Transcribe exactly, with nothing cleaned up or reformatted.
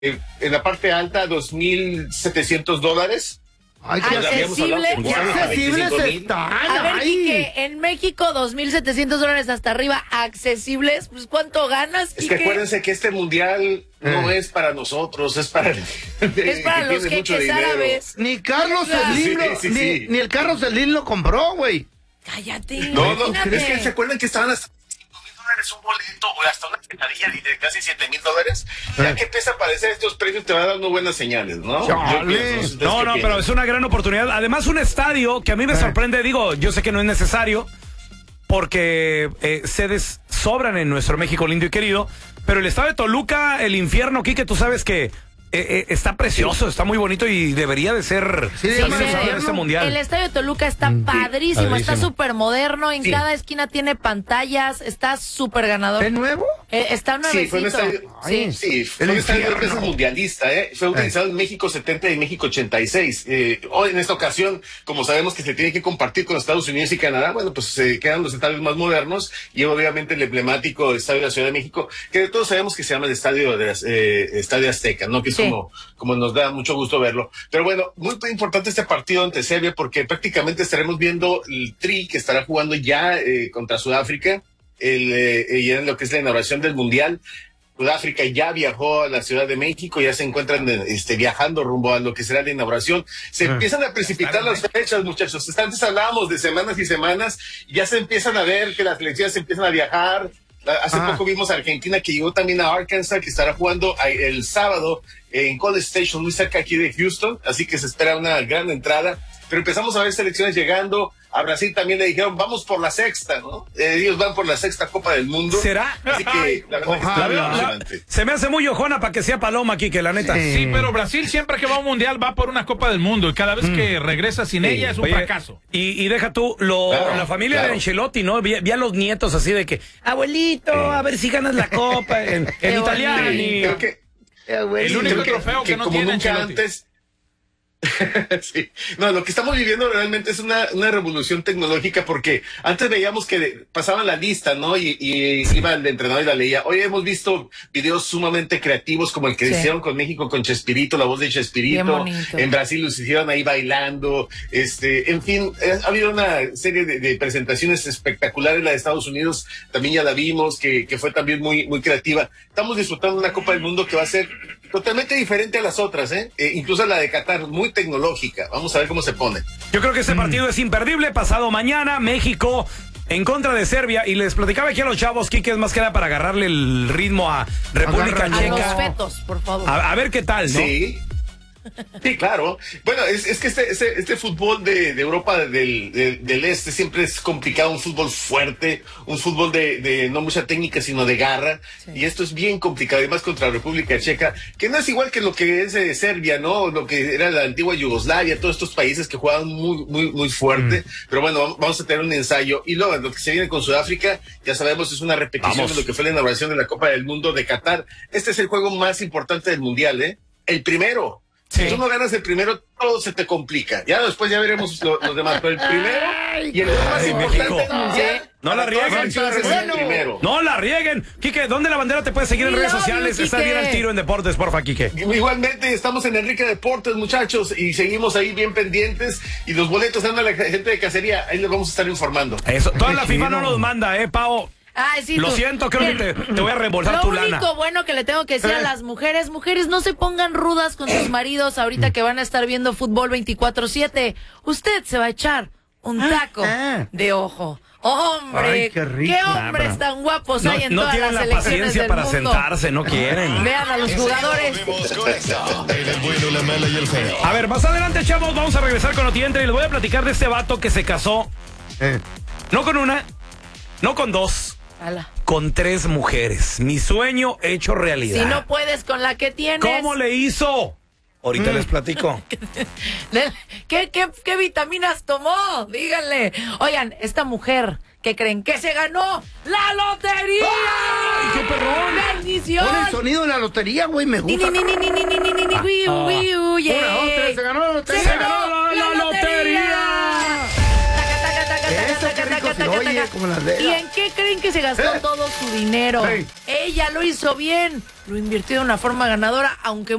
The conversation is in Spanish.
en la parte alta, dos mil setecientos dólares. Ay, qué accesible. Qué accesibles están. A ver, Ay. Quique, en México, dos mil setecientos dólares hasta arriba, accesibles. Pues, ¿cuánto ganas, Quique? Es que acuérdense que este mundial no Eh. es para nosotros, es para, Es para que los tiene mucho jeques dinero. árabes. Ni Carlos Sí, Slim, lo- sí, ni, sí. ni el Carlos Slim lo compró, güey. Cállate. No, no, imagínate. es que se acuerdan que estaban hasta cinco mil dólares un boleto o hasta una sentadilla de casi siete mil dólares. Ya que empieza a aparecer estos precios, te va dando buenas señales, ¿no? Chale. Yo pienso, ¿ustedes No, qué no, piensan? pero es una gran oportunidad. Además, un estadio que a mí me sorprende, digo, yo sé que no es necesario, porque eh, sedes sobran en nuestro México lindo y querido, pero el estadio de Toluca, el infierno, Quique, tú sabes que eh, eh, está precioso, está muy bonito y debería de ser Sí, también sí, usado en sí. este mundial. El estadio de Toluca está padrísimo, está padrísimo. súper moderno, en Sí. cada esquina tiene pantallas, está súper ganador. ¿Es nuevo? Eh, está Sí, fue un nuevecito. estadio, Sí. sí, fue El un estadio dos infierno. veces mundialista, ¿eh? Fue utilizado en México setenta y México ochenta y seis. Eh, hoy, en esta ocasión, como sabemos que se tiene que compartir con Estados Unidos y Canadá, bueno, pues se quedan los estadios más modernos y obviamente el emblemático estadio de la Ciudad de México, que todos sabemos que se llama el Estadio de las, eh, Estadio Azteca, ¿no? Que es Sí. como, como nos da mucho gusto verlo. Pero bueno, muy importante este partido ante Serbia porque prácticamente estaremos viendo el Tri que estará jugando ya eh, contra Sudáfrica, el, eh, ya en lo que es la inauguración del Mundial. Sudáfrica ya viajó a la Ciudad de México, ya se encuentran este, viajando rumbo a lo que será la inauguración. Se empiezan a precipitar las fechas, muchachos. Antes hablábamos de semanas y semanas, y ya se empiezan a ver que las selecciones empiezan a viajar. Hace Ah. poco vimos a Argentina que llegó también a Arkansas, que estará jugando el sábado en College Station, muy cerca aquí de Houston, así que se espera una gran entrada. Pero empezamos a ver selecciones llegando. A Brasil también le dijeron, vamos por la sexta, ¿no? Eh, ellos van por la sexta Copa del Mundo. ¿Será? Así que la verdad que está La veo- muy la- emocionante. se me hace muy ojona para que sea paloma, Quique, la neta. Sí. Sí, pero Brasil siempre que va a un mundial va por una Copa del Mundo y cada vez que regresa sin ella es un Oye, fracaso. Y, y deja tú, lo, Claro, la familia claro. de Ancelotti, ¿no? Vi, vi a los nietos así de que, abuelito, a ver si ganas la copa en, en Qué italiano. bonito. y- Creo que, Eh, güey. El único creo que, trofeo que que no como tiene nunca Ancelotti. antes. Sí. No, lo que estamos viviendo realmente es una, una revolución tecnológica porque antes veíamos que de- pasaban la lista, ¿no? Y, y iba el entrenador y la leía. Hoy hemos visto videos sumamente creativos como el que Sí. hicieron con México con Chespirito, la voz de Bien Chespirito. bonito. En Brasil los hicieron ahí bailando. Este, en fin, eh, ha habido una serie de, de presentaciones espectaculares. La de Estados Unidos también ya la vimos, que, que fue también muy, muy creativa. Estamos disfrutando una Copa del Mundo que va a ser totalmente diferente a las otras, ¿eh? Eh, incluso la de Qatar, muy tecnológica. Vamos a ver cómo se pone. Yo creo que ese partido es imperdible. Pasado mañana, México en contra de Serbia. Y les platicaba aquí a los chavos, Quique, es más que nada para agarrarle el ritmo a República Agarra- A los Checa. fetos, por favor. A, a ver qué tal, ¿no? Sí. Sí, claro. Bueno, es, es que este, este, este fútbol de, de Europa del, del, del Este siempre es complicado, un fútbol fuerte, un fútbol de, de no mucha técnica, sino de garra. Sí. Y esto es bien complicado, además contra la República Checa, que no es igual que lo que es eh, Serbia, ¿no? Lo que era la antigua Yugoslavia, todos estos países que jugaban muy, muy, muy fuerte. Pero bueno, vam- vamos a tener un ensayo. Y luego, lo que se viene con Sudáfrica, ya sabemos, es una repetición Vamos. de lo que fue la inauguración de la Copa del Mundo de Qatar. Este es el juego más importante del Mundial, ¿eh? El primero. Sí. Si tú no ganas el primero, todo se te complica. Ya después ya veremos lo- los demás. Pero el primero y el más Ay, importante México. del mundial. No la para todas las rieguen. selecciones es el Bueno. primero. No la rieguen. Quique, ¿dónde la bandera te puede seguir en We redes love sociales? you, Está Quique. bien al tiro en deportes, porfa, Quique. Igualmente estamos en Enrique Deportes, muchachos, y seguimos ahí bien pendientes. Y los boletos anda la gente de cacería, ahí les vamos a estar informando. Eso, toda la Qué FIFA chido. no nos manda, eh, Pao. Ay, sí, Lo tú. siento, creo que te, te voy a reembolsar Lo tu único lana. bueno que le tengo que decir a las mujeres, mujeres, no se pongan rudas con sus maridos ahorita que van a estar viendo fútbol veinticuatro siete. Usted se va a echar un taco ah. de ojo. Hombre, Ay, qué rico. hombres tan guapos No, hay en no todas tienen las la selecciones paciencia del para mundo. sentarse, no quieren. Vean a los jugadores. Seguimos con esto, en el bueno, la mala y el feo. A ver, más adelante, chavos, vamos a regresar con Otientre y les voy a platicar de este vato que se casó, Eh. no con una, no con dos, Ala. con tres mujeres. Mi sueño hecho realidad. Si no puedes con la que tienes. ¿Cómo le hizo? Ahorita les platico. Le- ¿Qué, qué, ¿Qué vitaminas tomó? Díganle. Oigan, esta mujer que creen que se ganó la lotería. ¡Ay, qué perrón! ¡Bendición! Pon el sonido de la lotería, güey, me Ni, gusta. ni, ni, ni, ni, ni, ni, ni, ni, wiu, wiu, yeah. Una, dos, tres, se ganó la lotería. ¡Se ganó la, la lotería! Taca, taca, taca, Eso, taca, qué taca, rico, taca, si no taca, oye, taca. como las de ¿Y ella. en qué creen que se gastó ¿Eh? todo su dinero? Sí. Ella lo hizo bien, lo invirtió de una forma ganadora, aunque